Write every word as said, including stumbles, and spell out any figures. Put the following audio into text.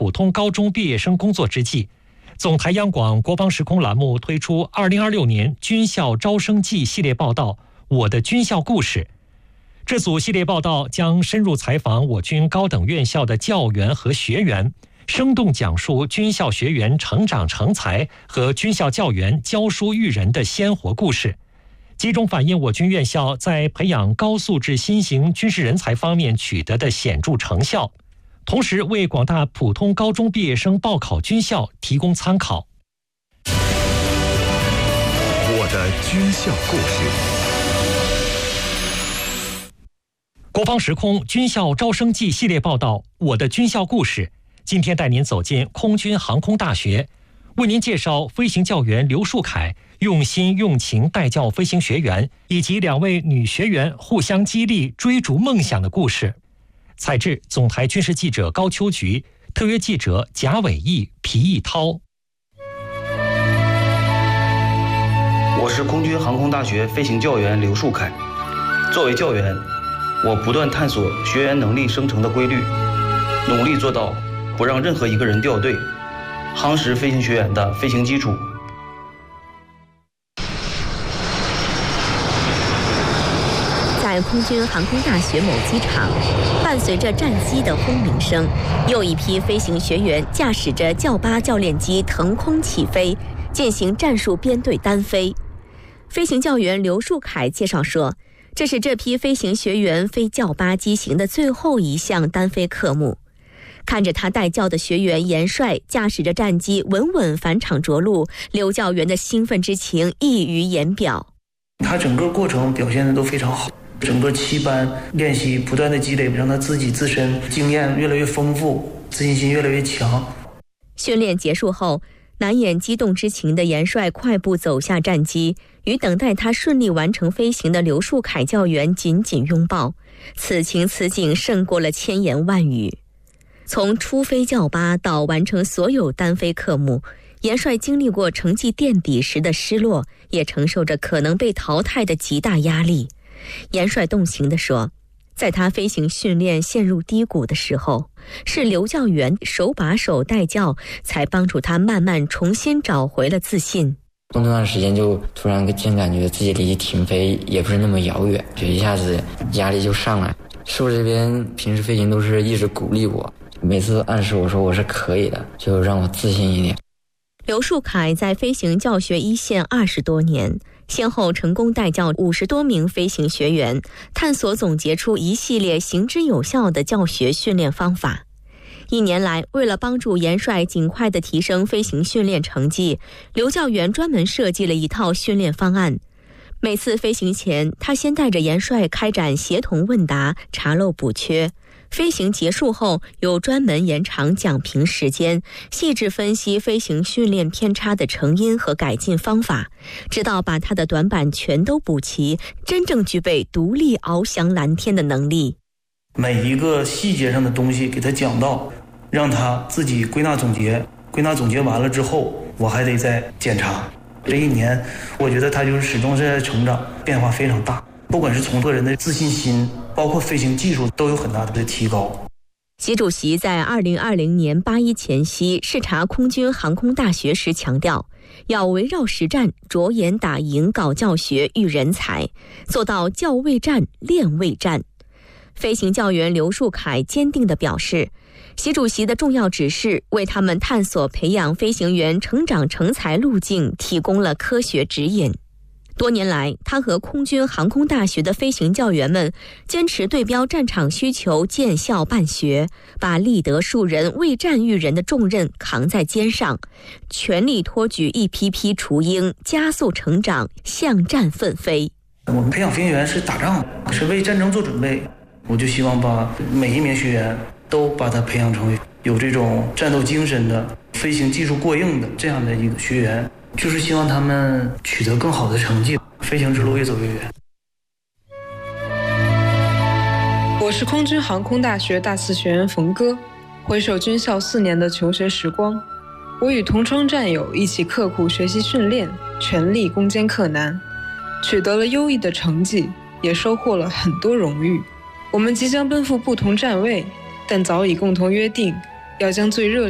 普通高中毕业生工作之际，总台央广国防时空栏目推出二零二六年军校招生季系列报道《我的军校故事》。这组系列报道将深入采访我军高等院校的教员和学员，生动讲述军校学员成长成才和军校教员教书育人的鲜活故事，集中反映我军院校在培养高素质新型军事人才方面取得的显著成效，同时为广大普通高中毕业生报考军校提供参考。 我的军校故事。 国防时空军校招生季系列报道《我的军校故事》，今天带您走进空军航空大学，为您介绍飞行教员刘树凯用心用情带教飞行学员，以及两位女学员互相激励追逐梦想的故事。采制总台军事记者高秋菊，特约记者贾伟毅、皮毅涛。 我是空军航空大学飞行教员刘树凯。作为教员，我不断探索学员能力生成的规律，努力做到不让任何一个人掉队，夯实飞行学员的飞行基础。 在空军航空大学某机场，伴随着战机的轰鸣声，又一批飞行学员驾驶着教八教练机腾空起飞，进行战术编队单飞。飞行教员刘树凯介绍说，这是这批飞行学员飞教八机型的最后一项单飞科目。看着他带教的学员严帅驾驶着战机稳稳返场着陆，刘教员的兴奋之情溢于言表。 他整个过程表现的都非常好，整个七班练习不断的积累，让他自己自身经验越来越丰富，自信心越来越强。 训练结束后，难掩激动之情的严帅快步走下战机，与等待他顺利完成飞行的刘树凯教员紧紧拥抱，此情此景胜过了千言万语。从初飞教八到完成所有单飞科目，严帅经历过成绩垫底时的失落，也承受着可能被淘汰的极大压力。严帅动情地说，在他飞行训练陷入低谷的时候，是刘教员手把手带教，才帮助他慢慢重新找回了自信。 那段时间就突然间感觉自己离停飞也不是那么遥远，就一下子压力就上来。师傅这边平时飞行都是一直鼓励我，每次暗示我说我是可以的，就让我自信一点。 刘树凯在飞行教学一线二十多年，先后成功带教五十多名飞行学员，探索总结出一系列行之有效的教学训练方法。一年来，为了帮助严帅尽快地提升飞行训练成绩，刘教员专门设计了一套训练方案。每次飞行前，他先带着严帅开展协同问答，查漏补缺。飞行结束后，有专门延长讲评时间，细致分析飞行训练偏差的成因和改进方法，直到把他的短板全都补齐，真正具备独立翱翔蓝天的能力。 每一个细节上的东西给他讲到，让他自己归纳总结，归纳总结完了之后，我还得再检查。这一年，我觉得他就是始终是在成长，变化非常大。不管是从个人的自信心，包括飞行技术，都有很大的提高。 习主席在二零二零年八一前夕视察空军航空大学时强调，要围绕实战，着眼打赢搞教学育人才，做到教为战，练为战。飞行教员刘树凯坚定地表示，习主席的重要指示为他们探索培养飞行员成长成才路径提供了科学指引。多年来，他和空军航空大学的飞行教员们坚持对标战场需求，建校办学，把立德树人、为战育人的重任扛在肩上，全力托举一批批雏鹰，加速成长，向战奋飞。 我们培养飞行员是打仗，是为战争做准备。我就希望把每一名学员都把他培养成为有这种战斗精神的、飞行技术过硬的这样的一个学员，就是希望他们取得更好的成绩，飞行之路越走越远。 我是空军航空大学大四学员冯哥。回首军校四年的求学时光，我与同窗战友一起刻苦学习训练，全力攻坚克难，取得了优异的成绩，也收获了很多荣誉。我们即将奔赴不同站位，但早已共同约定，要将最热